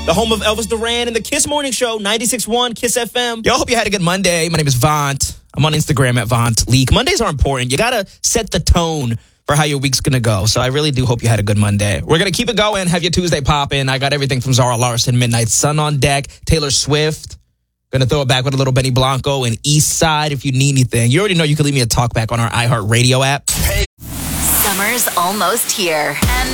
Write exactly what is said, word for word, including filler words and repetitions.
the home of Elvis Duran and the Kiss Morning Show, ninety-six point one Kiss F M. Yo, hope you had a good Monday. My name is Vaunt. I'm on Instagram at Vaunt Leak. Mondays are important. You got to set the tone for how your week's going to go. So I really do hope you had a good Monday. We're going to keep it going, have your Tuesday popping. I got everything from Zara Larsson, Midnight Sun on deck, Taylor Swift. Going to throw it back with a little Benny Blanco and East Side if you need anything. You already know you can leave me a talk back on our iHeartRadio app. Summer's almost here, and